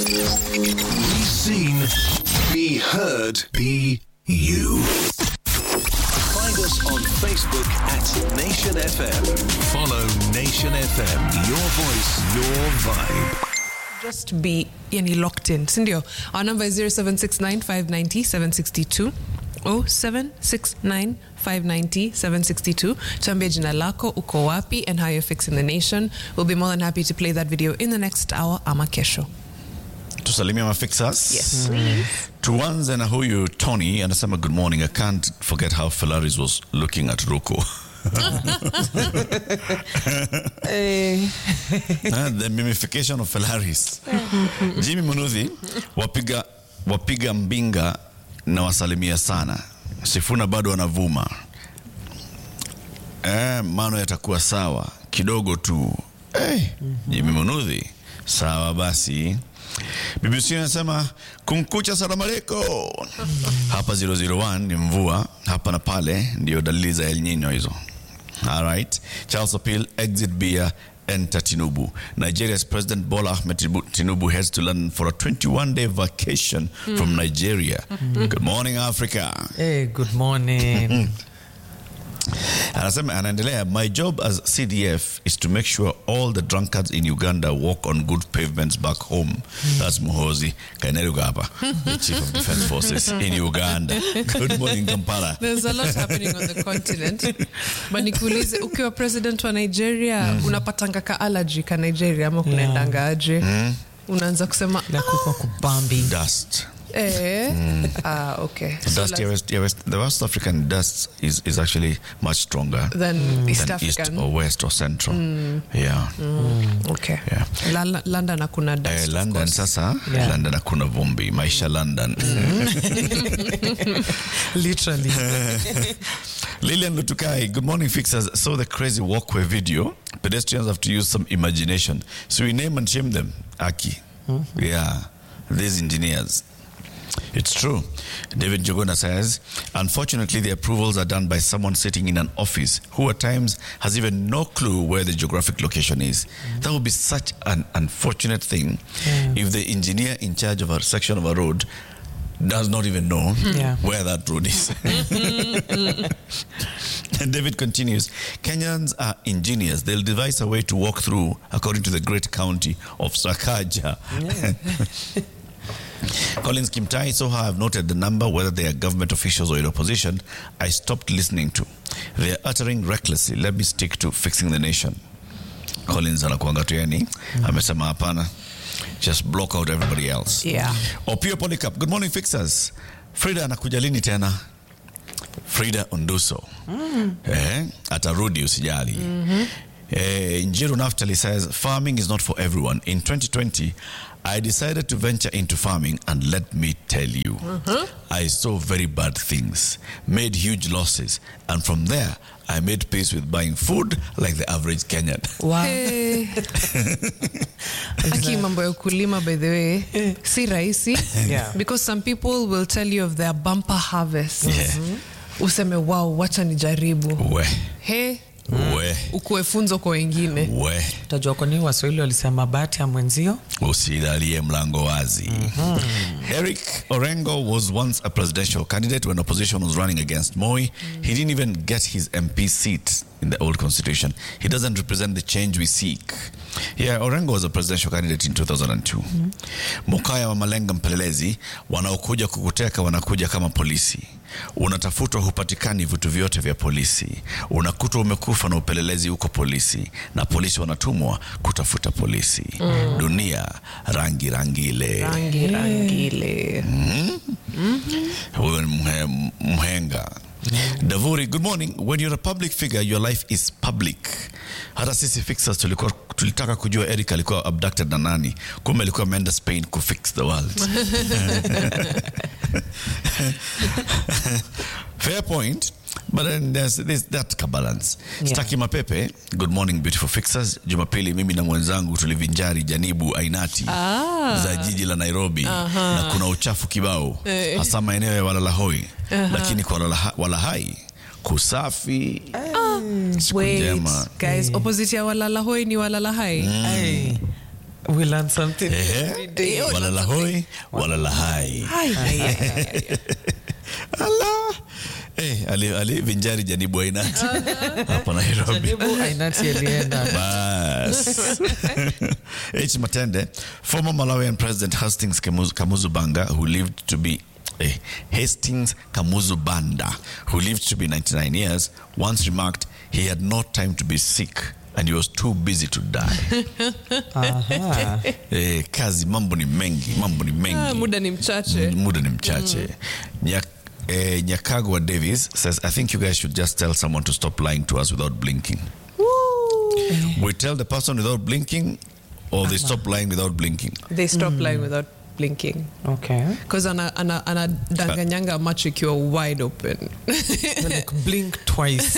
Be seen, be heard, be you. Find us on Facebook at Nation FM. Follow Nation FM. Your voice, your vibe. Just be locked in. Sindio, our number is 0769 590 762. 0769 590 762. Tuambie jina lako, uko wapi, and how you're fixing the nation. We'll be more than happy to play that video in the next hour ama kesho. Tusalimia mafixers. Yes, please. Tuanze na huyu Tony anasema good morning. I can't forget how Felaris was looking at Ruko. The mimification of Felaris. Jimmy Munuthi wapiga mbinga na wasalimia sana. Sifuna bado wanavuma. Mano yatakuwa sawa kidogo tu. Jimmy Munuthi sawa basi. BBC anasema kumkucha salamu alaykum. Hapa 001 ni mvua, hapa na pale ndio dalili za El Nino hizo. All right. Charles Appeal, exit beer, enter Tinubu. Nigeria's President Bola Ahmed Tinubu heads to London for a 21-day vacation from Nigeria. Good morning, Africa. Hey, good morning. Anasema anaendelea, my job as CDF is to make sure all the drunkards in Uganda walk on good pavements back home. That's Muhoozi Kainerugaba, the Chief of Defense Forces in Uganda. Good morning, Kampala. There's a lot happening on the continent. But nikuulize, ukiwa president wa Nigeria, unapatanga ka allergy ka Nigeria ama kunaendanga aje? Unaanza kusema la kuko kubambi. Dust. Okay. Dust, the West African dust is actually much stronger than East African. East or West or Central. Yeah. Okay. Yeah. London hakuna dust. London sasa, London hakuna vumbi. Maisha London. Literally. Lilian Lutukai, good morning fixers. Saw the crazy walkway video. Pedestrians have to use some imagination. So we name and shame them. Aki. Yeah. These engineers. It's true. David Jogona says, unfortunately, the approvals are done by someone sitting in an office who at times has even no clue where the geographic location is. That would be such an unfortunate thing if the engineer in charge of a section of a road does not even know where that road is. And David continues, Kenyans are ingenious. They'll devise a way to walk through according to the great county of Sakaja. Collins Kimtai, so how I've noted the number, whether they are government officials or in opposition, I stopped listening to. They are uttering recklessly. Let me stick to fixing the nation. Collins anakuanga tu yani, amesema hapana. Just block out everybody else. Yeah. Opio Polycarp, good morning fixers. Frida anakuja lini tena? Frida Onduso. Atarudi usijali. Njiru Naftali says, farming is not for everyone. In 2020, I decided to venture into farming, and let me tell you, I saw very bad things, made huge losses, and from there, I made peace with buying food like the average Kenyan. Wow. Aki mambo ya ukulima, by the way, si rahisi. Because some people will tell you of their bumper harvest. Useme, wow, wacha nijaribu. Ukue funzo kwa wengine. Utajua kwa nini Waswahili walisema bahati ya mwenzio usilalie mlango wazi. Eric Orengo was once a presidential candidate when opposition was running against Moi. He didn't even get his MP seat in the old constitution. He doesn't represent the change we seek. Yeah, Orengo was a presidential candidate in 2002. Mukaya wa Malenga mpelelezi, wanaokuja kukuteka wanakuja kama polisi. Unatafutwa hupatikani vitu vyote vya polisi. Unakutwa umekufa na upelelezi uko polisi. Na polisi wanatumwa kutafuta polisi. Dunia rangi rangile. Rangi rangile. Huyo ni mhenga. Davuri, good morning. When you're a public figure, your life is public. Hata sisi fixers tulitaka kujua Eric alikuwa abducted na nani. Kumbe alikuwa ameenda Spain ku fix the world. Fair point. But then there's that balance. Staki Mapepe, good morning beautiful fixers. Jumapili mimi na mwenzangu tulivinjari janibu ainati za jiji la Nairobi. Na kuna uchafu kibao. Hasa maeneo ya Walalahoi. Lakini kwa Walahai kusafi. Wait, guys, opposite ya Walalahoi ni Walalahai. We learn something every day. Walala hoi, walala hai. Allah. Ali vinjari Janibu Ainati. Hapa Nairobi. Janibu Ainati alienda. Bas. H. Matende, former Malawian President Hastings Kamuzu Banda, who lived to be Hastings Kamuzu Banda, who lived to be 99 years, once remarked he had no time to be sick and he was too busy to die. Kazi mambo ni mengi. Muda ni mchache. Nyakagwa Davis says, I think you guys should just tell someone to stop lying to us without blinking. We tell the person without blinking, or they stop lying without blinking? They stop lying without blinking. Okay. Because ana danganyanga macho ikiwa wide open. Like blink twice.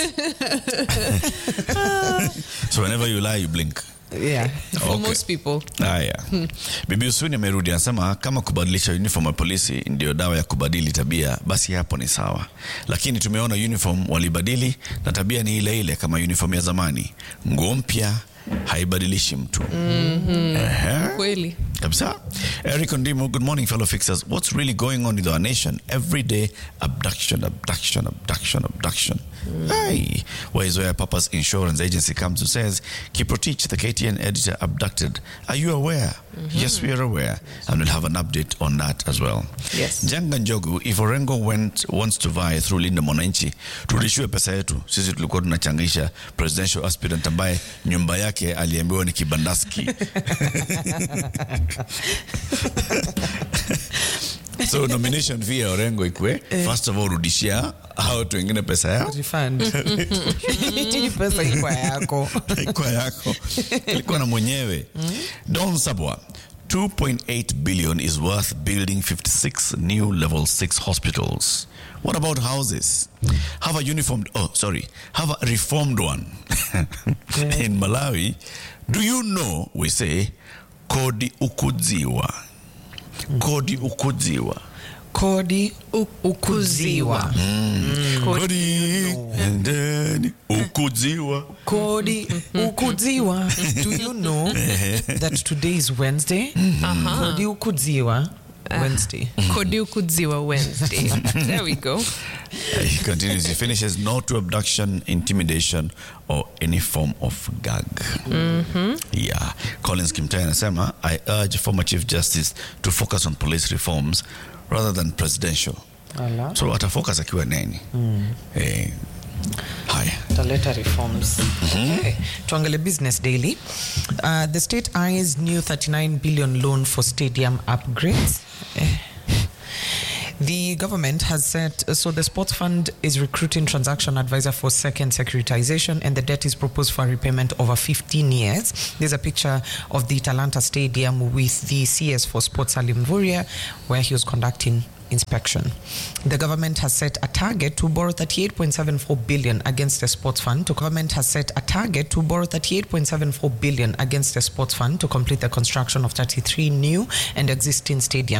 So whenever you lie, you blink. Yeah. For most people. Bibi Usuni amerudi anasema kama kubadilisha uniform ya polisi ndio dawa ya kubadili tabia, basi hapo ni sawa. Lakini tumeona uniform walibadili na tabia ni ile ile kama uniform ya zamani. Nguo mpya haibadilishi mtu. Kweli. Kabisa. Eric Ondimo, good morning fellow fixers. What's really going on in our nation? Every day abduction. Hey, where is where Papa's insurance agency comes and says, Kiprotich, the KTN editor, abducted. Are you aware? Yes, we are aware. And we'll have an update on that as well. Yes. Janga Njogu, if Orengo wants to vie through Linda Mwananchi, turudishiwe pesa yetu. Sisi tulikuwa tunachangisha presidential aspirant ambaye nyumba yake aliambiwa ni kibandaski. So nomination fee ya Orengo ikwe, first of all rudishia hao tu wengine pesa yao. Refund. Pesa ikuwa yako. Ilikuwa na mwenyewe. Don Sabwa, 2.8 billion is worth building 56 new level 6 hospitals. What about houses? Have a reformed one. In Malawi, do you know, we say, Kodi ukudziwa. Kodi ukudziwa. Kodi ukudziwa. Kodi and then ukudziwa. Kodi ukudziwa. Do you know that today is Wednesday? Kodi ukudziwa Wednesday. Kodi ukudziwa Wednesday. There we go. He continues, he finishes, no to abduction, intimidation, or any form of gag. Yeah. Collins Kimtai anasema, I urge former Chief Justice to focus on police reforms rather than presidential. So atafocus akiwa nani? Hi. Taleta reforms. Okay. Tuangale Business Daily. The state eyes new 39 billion loan for stadium upgrades. The government has said, so the sports fund is recruiting transaction advisor for second securitization and the debt is proposed for repayment over 15 years. There's a picture of the Talanta Stadium with the CS for Sports Salim Vuria where he was conducting inspection. The government has set a target to borrow 38.74 billion against the sports fund. The government has set a target to borrow 38.74 billion against the sports fund to complete the construction of 33 new and existing stadiums.